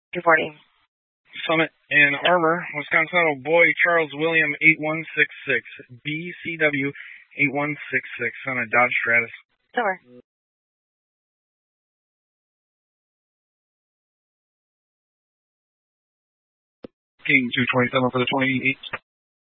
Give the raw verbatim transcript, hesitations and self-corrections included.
Good morning. Summit and Armor, Wisconsin Auto, Boy Charles William eight one six six, B C W eight one six six on a Dodge Stratus. Over. King two twenty-seven for the twenty-eight.